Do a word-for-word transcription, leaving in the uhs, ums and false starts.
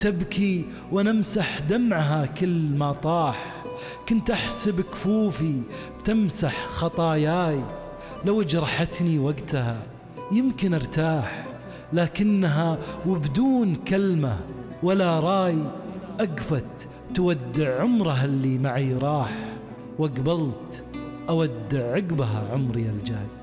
تبكي ونمسح دمعها كل ما طاح. كنت أحسب كفوفي تمسح خطاياي، لو جرحتني وقتها يمكن ارتاح. لكنها وبدون كلمة ولا راي أقفت تودع عمرها اللي معي راح، وقبلت أودع عقبها عمري الجاي.